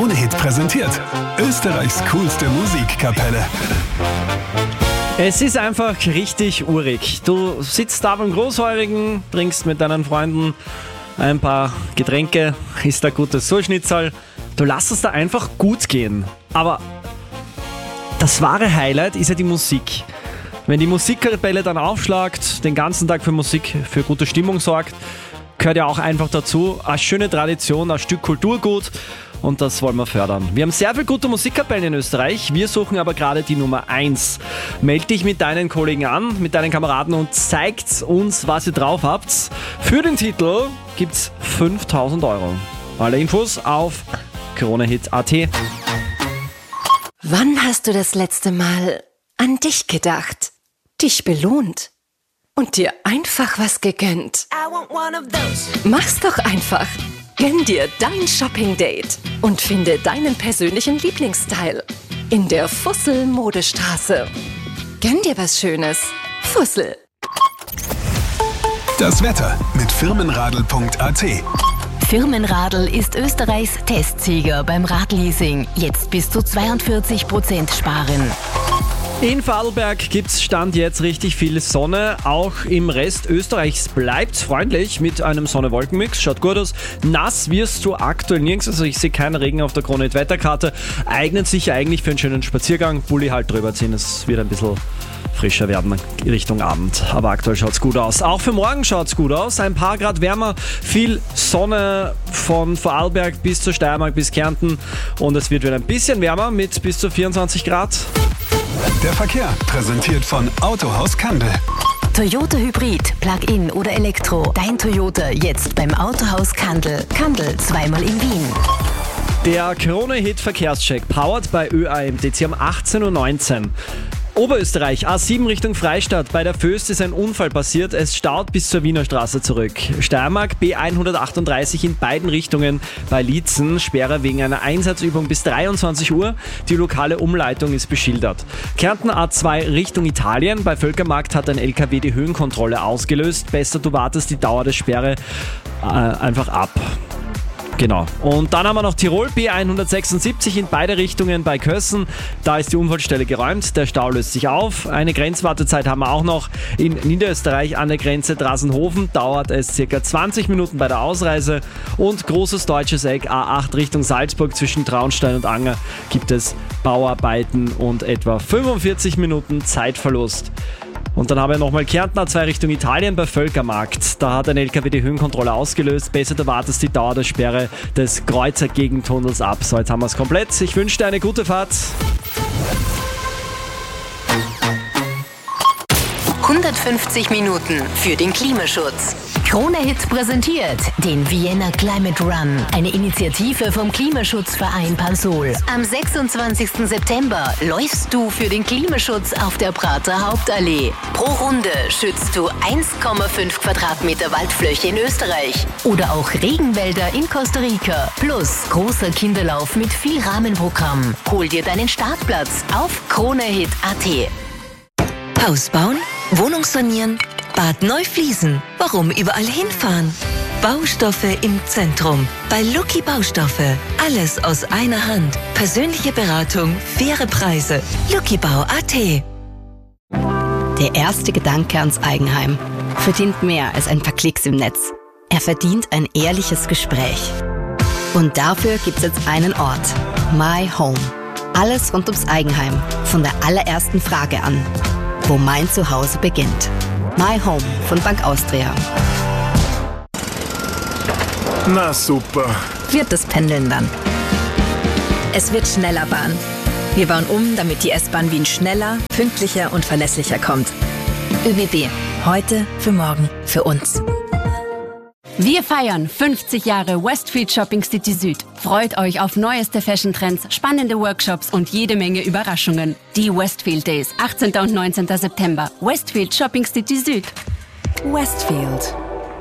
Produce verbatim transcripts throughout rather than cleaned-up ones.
Krone-Hit präsentiert. Österreichs coolste Musikkapelle. Es ist einfach richtig urig. Du sitzt da beim Großheurigen, trinkst mit deinen Freunden ein paar Getränke, isst ein gutes Surschnitzel. Du lässt es da einfach gut gehen. Aber das wahre Highlight ist ja die Musik. Wenn die Musikkapelle dann aufschlagt, den ganzen Tag für Musik, für gute Stimmung sorgt, gehört ja auch einfach dazu. Eine schöne Tradition, ein Stück Kulturgut. Und das wollen wir fördern. Wir haben sehr viele gute Musikkapellen in Österreich. Wir suchen aber gerade die Nummer eins. Meld dich mit deinen Kollegen an, mit deinen Kameraden und zeigt uns, was ihr drauf habt. Für den Titel gibt's fünftausend Euro. Alle Infos auf Kronehit punkt at. Wann hast du das letzte Mal an dich gedacht, dich belohnt und dir einfach was gegönnt? Mach's doch einfach. Gönn dir dein Shopping-Date und finde deinen persönlichen Lieblingsstyle in der Fussel-Modestraße. Gönn dir was Schönes. Fussel. Das Wetter mit firmenradl punkt at. Firmenradl ist Österreichs Testsieger beim Radleasing. Jetzt bis zu zweiundvierzig Prozent sparen. In Vorarlberg gibt's Stand jetzt richtig viel Sonne. Auch im Rest Österreichs bleibt's freundlich mit einem Sonne-Wolken-Mix. Schaut gut aus. Nass wirst du aktuell nirgends. Also ich sehe keinen Regen auf der Krone-Wetterkarte. Eignet sich ja eigentlich für einen schönen Spaziergang. Pulli halt drüber ziehen. Es wird ein bisschen frischer werden Richtung Abend. Aber aktuell schaut's gut aus. Auch für morgen schaut's gut aus. Ein paar Grad wärmer. Viel Sonne von Vorarlberg bis zur Steiermark bis Kärnten. Und es wird wieder ein bisschen wärmer mit bis zu vierundzwanzig Grad. Der Verkehr präsentiert von Autohaus Kandel. Toyota Hybrid, Plug-in oder Elektro. Dein Toyota jetzt beim Autohaus Kandel. Kandel zweimal in Wien. Der Krone-Hit Verkehrscheck powered bei Ö A M T C um achtzehn Uhr neunzehn. Oberösterreich, A sieben Richtung Freistadt. Bei der Föst ist ein Unfall passiert. Es staut bis zur Wiener Straße zurück. Steiermark, B hundertachtunddreißig in beiden Richtungen bei Liezen. Sperre wegen einer Einsatzübung bis dreiundzwanzig Uhr. Die lokale Umleitung ist beschildert. Kärnten A zwei Richtung Italien. Bei Völkermarkt hat ein L K W die Höhenkontrolle ausgelöst. Besser, du wartest die Dauer der Sperre äh, einfach ab. Genau. Und dann haben wir noch Tirol, B hundertsechsundsiebzig in beide Richtungen bei Kössen. Da ist die Unfallstelle geräumt, der Stau löst sich auf. Eine Grenzwartezeit haben wir auch noch in Niederösterreich an der Grenze Drasenhofen. Dauert es circa zwanzig Minuten bei der Ausreise. Und großes deutsches Eck, A acht Richtung Salzburg zwischen Traunstein und Anger gibt es Bauarbeiten und etwa fünfundvierzig Minuten Zeitverlust. Und dann haben wir nochmal Kärnten A zwei Richtung Italien bei Völkermarkt. Da hat ein L K W die Höhenkontrolle ausgelöst. Besser, du wartest die Dauer der Sperre des Kreuzer Gegentunnels ab. So, jetzt haben wir es komplett. Ich wünsche dir eine gute Fahrt. hundertfünfzig Minuten für den Klimaschutz. Krone-Hit präsentiert den Vienna Climate Run, eine Initiative vom Klimaschutzverein Pansol. Am sechsundzwanzigsten September läufst du für den Klimaschutz auf der Prater Hauptallee. Pro Runde schützt du eins Komma fünf Quadratmeter Waldfläche in Österreich oder auch Regenwälder in Costa Rica. Plus großer Kinderlauf mit viel Rahmenprogramm. Hol dir deinen Startplatz auf Kronehit punkt at. Haus bauen? Wohnung sanieren? Bad neu fließen. Warum überall hinfahren? Baustoffe im Zentrum. Bei Lucky Baustoffe. Alles aus einer Hand. Persönliche Beratung, faire Preise. luckybau punkt at. Der erste Gedanke ans Eigenheim verdient mehr als ein paar Klicks im Netz. Er verdient ein ehrliches Gespräch. Und dafür gibt's jetzt einen Ort. My Home. Alles rund ums Eigenheim. Von der allerersten Frage an. Wo mein Zuhause beginnt. My Home von Bank Austria. Na super. Wird das Pendeln dann? Es wird schneller Bahn. Wir bauen um, damit die S-Bahn Wien schneller, pünktlicher und verlässlicher kommt. ÖBB. Heute, für morgen, für uns. Wir feiern fünfzig Jahre Westfield Shopping City Süd. Freut euch auf neueste Fashion-Trends, spannende Workshops und jede Menge Überraschungen. Die Westfield Days, achtzehnten und neunzehnten September. Westfield Shopping City Süd. Westfield.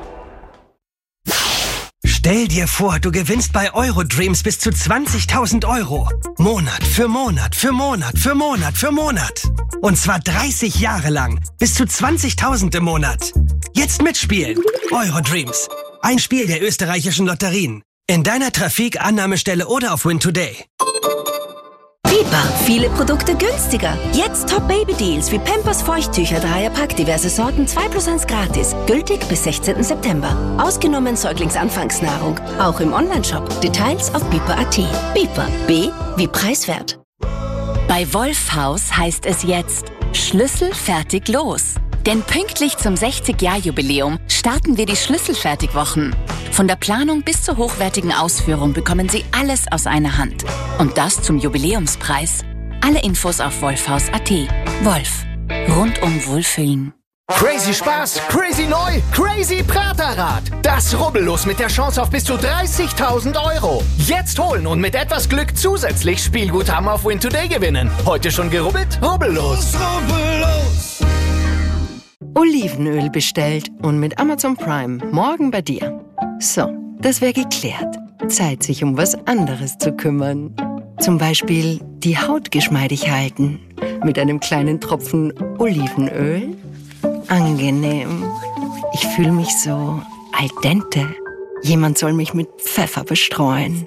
Stell dir vor, du gewinnst bei Eurodreams bis zu zwanzigtausend Euro. Monat für Monat für Monat für Monat für Monat. Und zwar dreißig Jahre lang. Bis zu zwanzigtausend im Monat. Jetzt mitspielen. Eurodreams. Ein Spiel der österreichischen Lotterien. In deiner Trafik, Annahmestelle oder auf Win Today. Biber, viele Produkte günstiger. Jetzt Top-Baby-Deals wie Pampers Feuchttücher, Dreierpack, diverse Sorten, zwei plus eins gratis. Gültig bis sechzehnten September. Ausgenommen Säuglingsanfangsnahrung. Auch im Onlineshop. Details auf biber punkt at. Biber. B wie preiswert. Bei Wolfhaus heißt es jetzt Schlüssel fertig los. Denn pünktlich zum sechzig-Jahr-Jubiläum starten wir die Schlüsselfertigwochen. Von der Planung bis zur hochwertigen Ausführung bekommen Sie alles aus einer Hand. Und das zum Jubiläumspreis. Alle Infos auf wolfhaus punkt at. Wolf. Rundum Wohlfühlen. Crazy Spaß, crazy neu, crazy Praterrad. Das Rubbellos mit der Chance auf bis zu dreißigtausend Euro. Jetzt holen und mit etwas Glück zusätzlich Spielguthaben auf Win Today gewinnen. Heute schon gerubbelt? Rubbellos. Rubbellos. Olivenöl bestellt und mit Amazon Prime morgen bei dir. So, das wäre geklärt. Zeit, sich um was anderes zu kümmern. Zum Beispiel die Haut geschmeidig halten. Mit einem kleinen Tropfen Olivenöl. Angenehm. Ich fühle mich so al dente. Jemand soll mich mit Pfeffer bestreuen.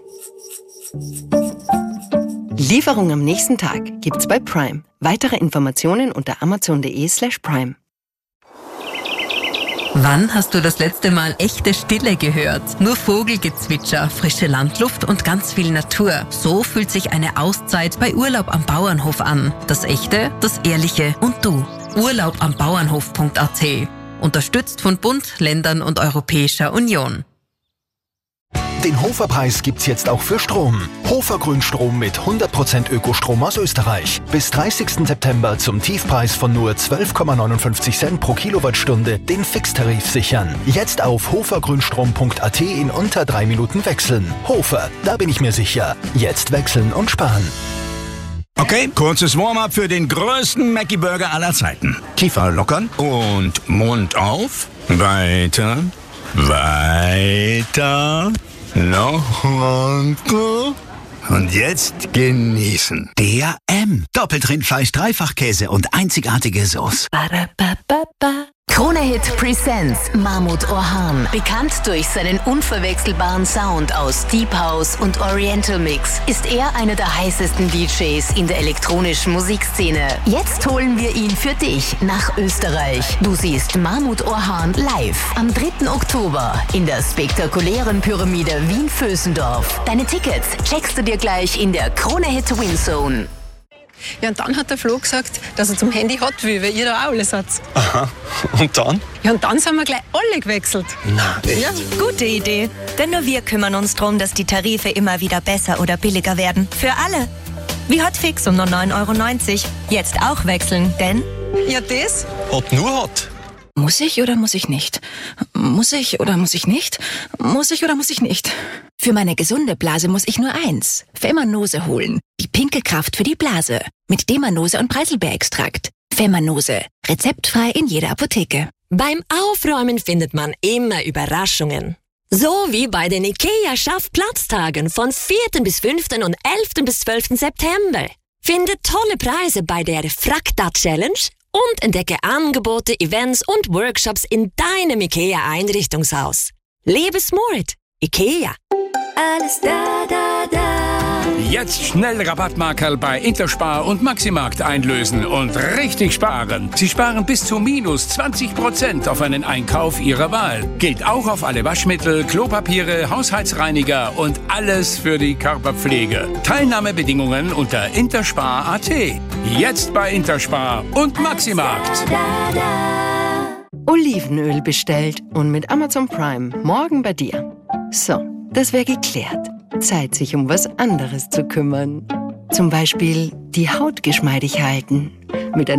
Lieferung am nächsten Tag gibt's bei Prime. Weitere Informationen unter amazon punkt de slash prime. Wann hast du das letzte Mal echte Stille gehört? Nur Vogelgezwitscher, frische Landluft und ganz viel Natur. So fühlt sich eine Auszeit bei Urlaub am Bauernhof an. Das Echte, das Ehrliche und du. Urlaub am Bauernhof punkt at. Unterstützt von Bund, Ländern und Europäischer Union. Den Hofer-Preis gibt's jetzt auch für Strom. Hofer Grünstrom mit hundert Prozent Ökostrom aus Österreich. Bis dreißigsten September zum Tiefpreis von nur zwölf Komma neunundfünfzig Cent pro Kilowattstunde den Fixtarif sichern. Jetzt auf hofer grünstrom punkt at in unter drei Minuten wechseln. Hofer, da bin ich mir sicher. Jetzt wechseln und sparen. Okay, kurzes Warm-up für den größten Mackie-Burger aller Zeiten. Kiefer lockern und Mund auf. Weiter, weiter. Noch runter. Und jetzt genießen. Der M. Doppeltrindfleisch, Dreifachkäse und einzigartige Sauce. Krone Hit Presents Mahmut Orhan. Bekannt durch seinen unverwechselbaren Sound aus Deep House und Oriental Mix, ist er einer der heißesten D Js in der elektronischen Musikszene. Jetzt holen wir ihn für dich nach Österreich. Du siehst Mahmut Orhan live am dritten Oktober in der spektakulären Pyramide Wien-Vösendorf. Deine Tickets checkst du dir gleich in der Krone Hit Winzone. Ja, und dann hat der Flo gesagt, dass er zum Handy hat will, weil ihr da auch alles habt. Aha. Und dann? Ja, und dann sind wir gleich alle gewechselt. Na, echt? Ja. Gute Idee. Denn nur wir kümmern uns darum, dass die Tarife immer wieder besser oder billiger werden. Für alle. Wie Hotfix um nur neun Euro neunzig. Jetzt auch wechseln, denn... Ja, das? Hot nur Hot. Muss ich oder muss ich nicht? Muss ich oder muss ich nicht? Muss ich oder muss ich nicht? Für meine gesunde Blase muss ich nur eins. Femanose holen. Die pinke Kraft für die Blase. Mit Demanose und Preiselbeerextrakt. Femanose. Rezeptfrei in jeder Apotheke. Beim Aufräumen findet man immer Überraschungen. So wie bei den IKEA-Schaff-Platztagen von vierten bis fünften und elften bis zwölften September. Finde tolle Preise bei der Frakta-Challenge und entdecke Angebote, Events und Workshops in deinem IKEA-Einrichtungshaus. Lebe smart. IKEA. Alles da, da, da. Jetzt schnell Rabattmarkerl bei Interspar und Maximarkt einlösen und richtig sparen. Sie sparen bis zu minus zwanzig Prozent auf einen Einkauf Ihrer Wahl. Gilt auch auf alle Waschmittel, Klopapiere, Haushaltsreiniger und alles für die Körperpflege. Teilnahmebedingungen unter interspar punkt at. Jetzt bei Interspar und Maximarkt. Olivenöl bestellt und mit Amazon Prime morgen bei dir. So, das wäre geklärt. Zeit, sich um was anderes zu kümmern. Zum Beispiel die Haut geschmeidig halten. Mit